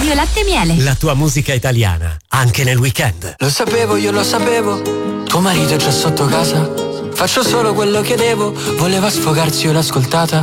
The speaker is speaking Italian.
Radio Latte Miele. La tua musica italiana, anche nel weekend. Lo sapevo, io lo sapevo, tuo marito è già sotto casa. Faccio solo quello che devo, voleva sfogarsi, io l'ho ascoltata.